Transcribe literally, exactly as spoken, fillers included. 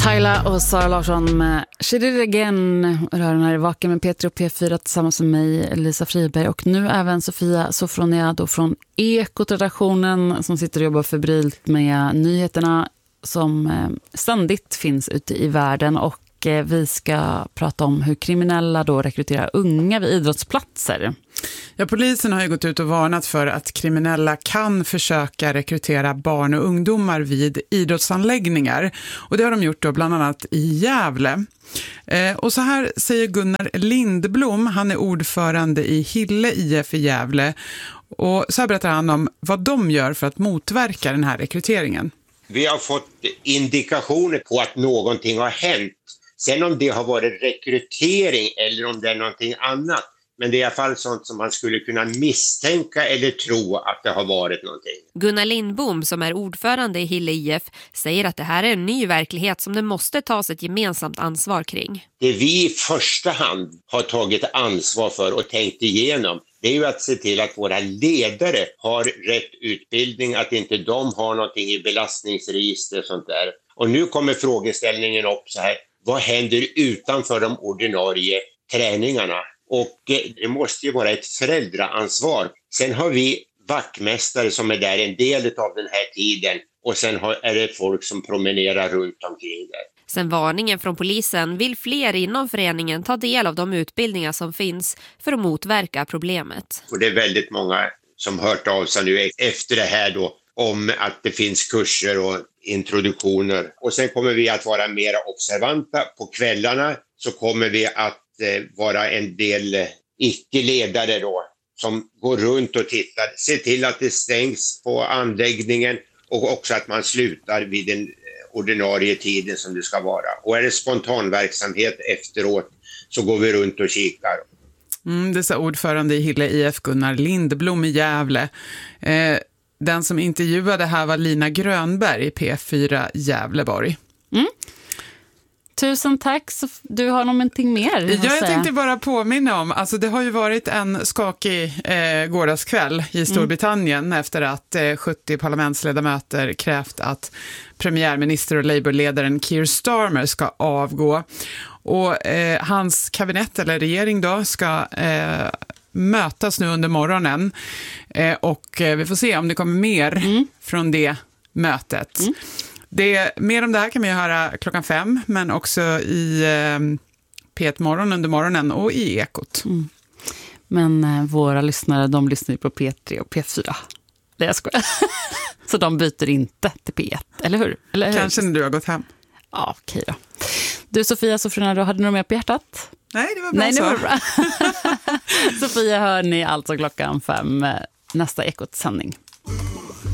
Tyla och Sara Larsson med She Did It Again. Rören här i Vaken med Petri och P fyra tillsammans med mig, Lisa Friberg. Och nu även Sofia Sofroniado från Ekot-redaktionen som sitter och jobbar febrilt med nyheterna som ständigt finns ute i världen. Och vi ska prata om hur kriminella då rekryterar unga vid idrottsplatser. Ja, polisen har ju gått ut och varnat för att kriminella kan försöka rekrytera barn och ungdomar vid idrottsanläggningar. Och det har de gjort då bland annat i Gävle. Eh, och så här säger Gunnar Lindblom, han är ordförande i Hille I F i Gävle. Och så här berättar han om vad de gör för att motverka den här rekryteringen. Vi har fått indikationer på att någonting har hänt. Sen om det har varit rekrytering eller om det är någonting annat. Men det är i alla fall sånt som man skulle kunna misstänka eller tro att det har varit någonting. Gunnar Lindbom, som är ordförande i Hille I F, säger att det här är en ny verklighet som det måste tas ett gemensamt ansvar kring. Det vi i första hand har tagit ansvar för och tänkt igenom, det är ju att se till att våra ledare har rätt utbildning, att inte de har någonting i belastningsregister och sånt där. Och nu kommer frågeställningen upp så här, vad händer utanför de ordinarie träningarna? Och det måste ju vara ett föräldraansvar. Sen har vi vaktmästare som är där en del av den här tiden. Och sen har, är det folk som promenerar runt omkring där. Sen varningen från polisen vill fler inom föreningen ta del av de utbildningar som finns för att motverka problemet. Och det är väldigt många som hört av sig nu efter det här då om att det finns kurser och introduktioner. Och sen kommer vi att vara mer observanta. På kvällarna så kommer vi att vara en del icke-ledare då som går runt och tittar, ser till att det stängs på anläggningen och också att man slutar vid den ordinarie tiden som det ska vara. Och är det spontanverksamhet efteråt så går vi runt och kikar. Mm, det sa ordförande i Hille I F Gunnar Lindblom i Gävle. Eh, den som intervjuade här var Lina Grönberg i P fyra Gävleborg. Mm. Tusen tack. Så du har någonting mer? Ja, jag tänkte bara påminna om, alltså det har ju varit en skakig eh, gårdagskväll i Storbritannien mm. efter att eh, sjuttio parlamentsledamöter krävt att premiärminister och Labour-ledaren Keir Starmer ska avgå. Och eh, hans kabinett eller regering då ska eh, mötas nu under morgonen eh, och eh, vi får se om det kommer mer mm. från det mötet. Mm. Det, mer om det här kan vi höra klockan fem, men också i eh, P ett morgon under morgonen och i Ekot. Mm. Men eh, våra lyssnare, de lyssnar ju på P tre och P fyra. Det är skojar. Så de byter inte till P ett, eller hur? Eller hur? Kanske när du har gått hem. Ja, okej då. Du Sofia Sofroniado, hade du något mer på hjärtat? Nej, det var bra. Nej, det så. var bra. Sofia hör ni alltså klockan fem nästa Ekot-sändning.